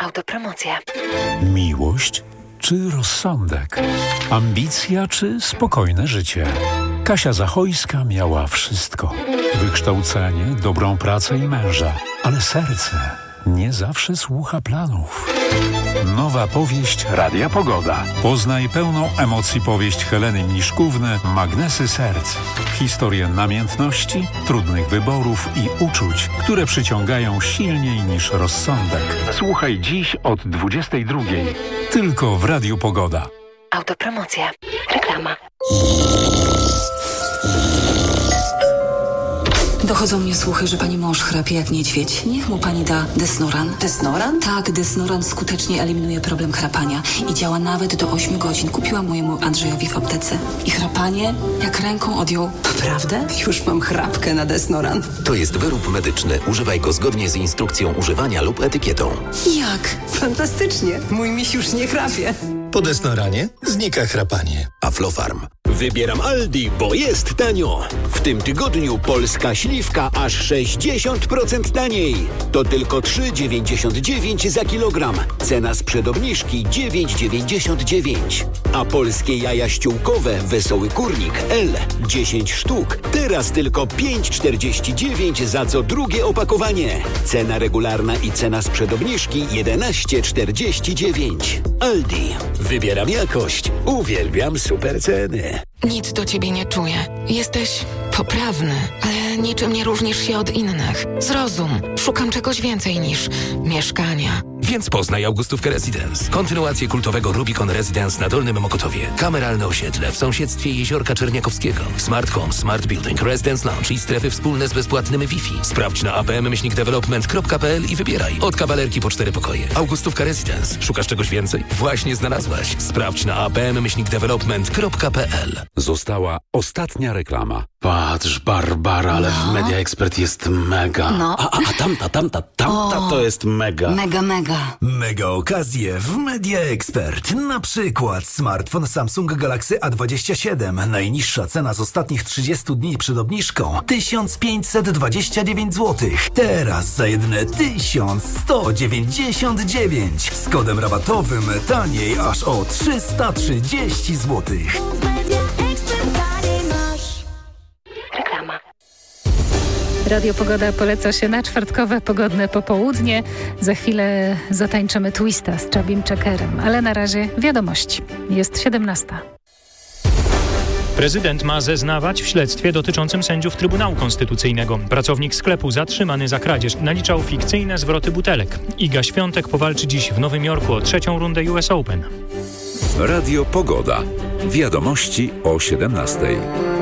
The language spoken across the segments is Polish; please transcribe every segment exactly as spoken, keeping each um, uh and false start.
Autopromocja. Miłość czy rozsądek? Ambicja czy spokojne życie? Kasia Zachojska miała wszystko. Wykształcenie, dobrą pracę i męża. Ale serce nie zawsze słucha planów. Nowa powieść Radia Pogoda. Poznaj pełną emocji powieść Heleny Miszkówny Magnesy Serc. Historię namiętności, trudnych wyborów i uczuć, które przyciągają silniej niż rozsądek. Słuchaj dziś od dwudziestej drugiej. Tylko w Radiu Pogoda. Autopromocja. Reklama. Dochodzą mnie słuchy, że pani mąż chrapie jak niedźwiedź. Niech mu pani da Desnoran. Desnoran? Tak, Desnoran skutecznie eliminuje problem chrapania i działa nawet do ośmiu godzin. Kupiłam mojemu Andrzejowi w aptece. I chrapanie jak ręką odjął. Naprawdę? Już mam chrapkę na Desnoran. To jest wyrób medyczny. Używaj go zgodnie z instrukcją używania lub etykietą. Jak? Fantastycznie. Mój miś już nie chrapie. Po Desnoranie znika chrapanie. Aflofarm. Wybieram Aldi, bo jest tanio. W tym tygodniu polska śliwka aż sześćdziesiąt procent taniej. To tylko trzy dziewięćdziesiąt dziewięć za kilogram. Cena sprzed obniżki dziewięć dziewięćdziesiąt dziewięć. A polskie jaja ściółkowe Wesoły Kurnik L dziesięć sztuk. Teraz tylko pięć czterdzieści dziewięć za co drugie opakowanie. Cena regularna i cena sprzed obniżki jedenaście czterdzieści dziewięć. Aldi. Wybieram jakość. Uwielbiam super ceny. Nic do ciebie nie czuję. Jesteś poprawny, ale niczym nie różnisz się od innych. Zrozum. Szukam czegoś więcej niż mieszkania. Więc poznaj Augustówkę Residence. Kontynuację kultowego Rubicon Residence na Dolnym Mokotowie. Kameralne osiedle w sąsiedztwie Jeziorka Czerniakowskiego. Smart Home, Smart Building, Residence Lounge i strefy wspólne z bezpłatnym Wi-Fi. Sprawdź na a p m myślnik development kropka p l i wybieraj. Od kawalerki po cztery pokoje. Augustówka Residence. Szukasz czegoś więcej? Właśnie znalazłaś. Sprawdź na a p m myślnik development kropka p l. Została ostatnia reklama. Patrz, Barbara, ale No. w Media Expert jest mega. No. A, a, a tamta, tamta, tamta O. to jest mega. Mega, mega. Mega okazje w Media Expert. Na przykład smartfon Samsung Galaxy A dwadzieścia siedem. Najniższa cena z ostatnich trzydziestu dni przed obniżką tysiąc pięćset dwadzieścia dziewięć złotych. Teraz za jedyne tysiąc sto dziewięćdziesiąt dziewięć. Z kodem rabatowym taniej aż o trzysta trzydzieści złotych. Reklama. Radio Pogoda poleca się na czwartkowe pogodne popołudnie. Za chwilę zatańczymy twista z Chubim Checkerem, ale na razie wiadomości. Jest siedemnasta. Prezydent ma zeznawać w śledztwie dotyczącym sędziów Trybunału Konstytucyjnego. Pracownik sklepu zatrzymany za kradzież naliczał fikcyjne zwroty butelek. Iga Świątek powalczy dziś w Nowym Jorku o trzecią rundę U S Open. Radio Pogoda. Wiadomości o siedemnastej.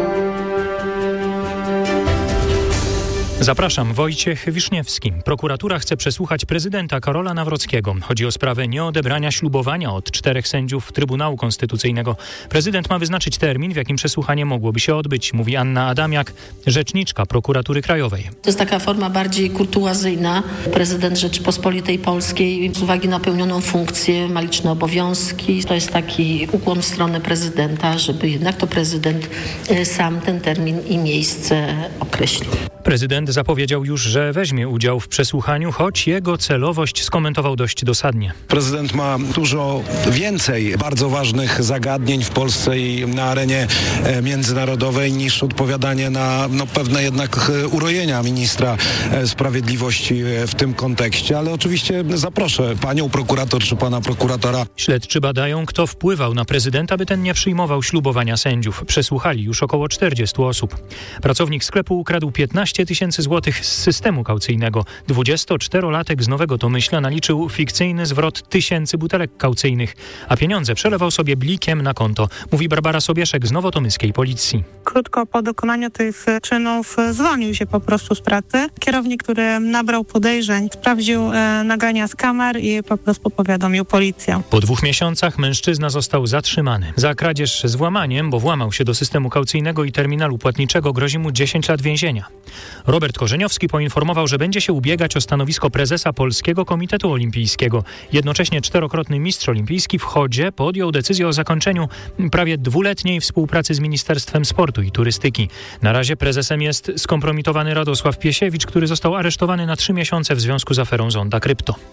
Zapraszam, Wojciech Wiszniewski. Prokuratura chce przesłuchać prezydenta Karola Nawrockiego. Chodzi o sprawę nieodebrania ślubowania od czterech sędziów Trybunału Konstytucyjnego. Prezydent ma wyznaczyć termin, w jakim przesłuchanie mogłoby się odbyć, mówi Anna Adamiak, rzeczniczka Prokuratury Krajowej. To jest taka forma bardziej kurtuazyjna. Prezydent Rzeczypospolitej Polskiej z uwagi na pełnioną funkcję ma liczne obowiązki. To jest taki ukłon w stronę prezydenta, żeby jednak to prezydent sam ten termin i miejsce określił. Prezydent zapowiedział już, że weźmie udział w przesłuchaniu, choć jego celowość skomentował dość dosadnie. Prezydent ma dużo więcej bardzo ważnych zagadnień w Polsce i na arenie międzynarodowej niż odpowiadanie na no, pewne jednak urojenia ministra sprawiedliwości w tym kontekście, ale oczywiście zaproszę panią prokurator czy pana prokuratora. Śledczy badają, kto wpływał na prezydenta, by ten nie przyjmował ślubowania sędziów. Przesłuchali już około czterdziestu osób. Pracownik sklepu ukradł piętnaście tysięcy złotych z systemu kaucyjnego. dwudziestoczterolatek z Nowego Tomyśla naliczył fikcyjny zwrot tysięcy butelek kaucyjnych, a pieniądze przelewał sobie blikiem na konto, mówi Barbara Sobieszek z nowotomyskiej policji. Krótko po dokonaniu tych czynów zwolnił się po prostu z pracy. Kierownik, który nabrał podejrzeń, sprawdził e, nagrania z kamer i po prostu powiadomił policję. Po dwóch miesiącach mężczyzna został zatrzymany. Za kradzież z włamaniem, bo włamał się do systemu kaucyjnego i terminalu płatniczego, grozi mu dziesięć lat więzienia. Robert Korzeniowski poinformował, że będzie się ubiegać o stanowisko prezesa Polskiego Komitetu Olimpijskiego. Jednocześnie czterokrotny mistrz olimpijski w chodzie podjął decyzję o zakończeniu prawie dwuletniej współpracy z Ministerstwem Sportu i Turystyki. Na razie prezesem jest skompromitowany Radosław Piesiewicz, który został aresztowany na trzy miesiące w związku z aferą Zonda Krypto.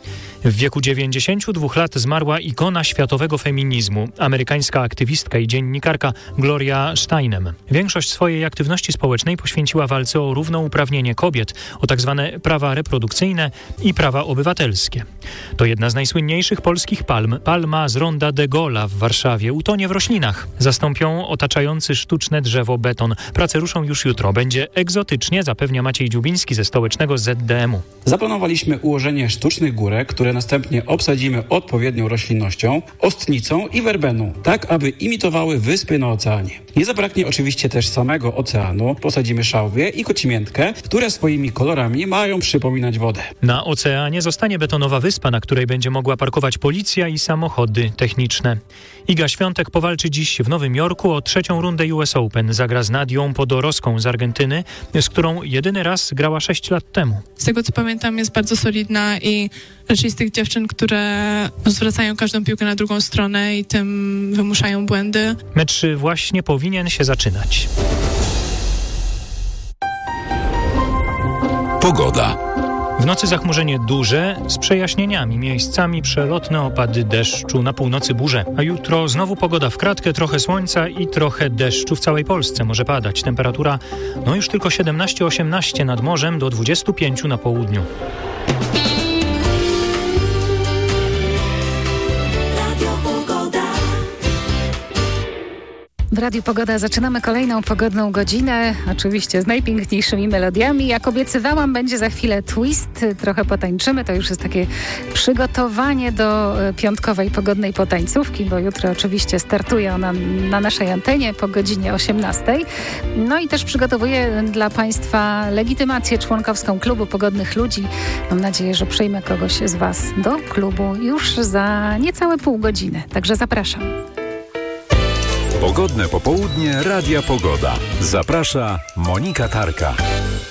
W wieku dziewięćdziesięciu dwóch lat zmarła ikona światowego feminizmu, amerykańska aktywistka i dziennikarka Gloria Steinem. Większość swojej aktywności społecznej poświęciła walce o równouprawnienie kobiet, o tak zwane prawa reprodukcyjne i prawa obywatelskie. To jedna z najsłynniejszych polskich palm, palma z Ronda de Gola w Warszawie, utonie w roślinach. Zastąpią otaczający sztuczne drzewo beton. Prace ruszą już jutro. Będzie egzotycznie, zapewnia Maciej Dziubiński ze stołecznego Z D M u. Zaplanowaliśmy ułożenie sztucznych górek, które następnie obsadzimy odpowiednią roślinnością, ostnicą i werbeną, tak aby imitowały wyspy na oceanie. Nie zabraknie oczywiście też samego oceanu. Posadzimy szałwię i kocimiętkę, które swoimi kolorami mają przypominać wodę. Na oceanie zostanie betonowa wyspa, na której będzie mogła parkować policja i samochody techniczne. Iga Świątek powalczy dziś w Nowym Jorku o trzecią rundę U S Open. Zagra z Nadią Podoroską z Argentyny, z którą jedyny raz grała sześć lat temu. Z tego co pamiętam, jest bardzo solidna i raczej z tych dziewczyn, które zwracają każdą piłkę na drugą stronę i tym wymuszają błędy. Mecz właśnie powinien się zaczynać. Pogoda. W nocy zachmurzenie duże z przejaśnieniami, miejscami przelotne opady deszczu, na północy burze. A jutro znowu pogoda w kratkę, trochę słońca i trochę deszczu w całej Polsce może padać. Temperatura no już tylko siedemnaście osiemnaście nad morzem do dwudziestu pięciu na południu. W Radiu Pogoda zaczynamy kolejną pogodną godzinę, oczywiście z najpiękniejszymi melodiami. Jak obiecywałam, będzie za chwilę twist, trochę potańczymy. To już jest takie przygotowanie do piątkowej pogodnej potańcówki, bo jutro oczywiście startuje ona na naszej antenie po godzinie osiemnastej. No i też przygotowuję dla Państwa legitymację członkowską Klubu Pogodnych Ludzi. Mam nadzieję, że przyjmę kogoś z Was do klubu już za niecałe pół godziny. Także zapraszam. Pogodne popołudnie Radia Pogoda. Zaprasza Monika Tarka.